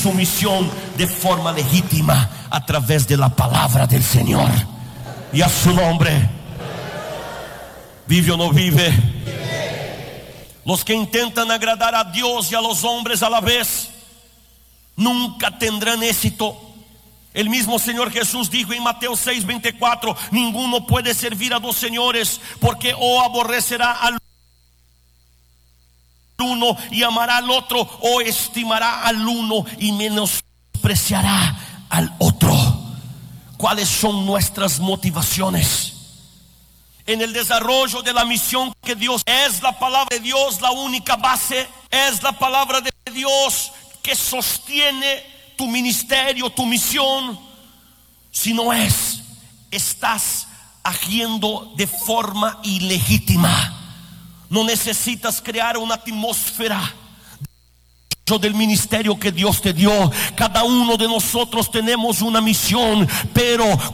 su misión de forma legítima a través de la palabra del Señor. Y a su nombre. ¿Vive o no vive? Los que intentan agradar a Dios y a los hombres a la vez nunca tendrán éxito. El mismo Señor Jesús dijo en Mateo 6:24: ninguno puede servir a dos señores, porque o aborrecerá al uno y amará al otro, o estimará al uno y menospreciará al otro. ¿Cuáles son nuestras motivaciones en el desarrollo de la misión que Dios? Es la palabra de Dios la única base. Es la palabra de Dios que sostiene tu ministerio, tu misión. Si no es, estás agiendo de forma ilegítima. No necesitas crear una atmósfera del ministerio que Dios te dio. Cada uno de nosotros tenemos una misión, pero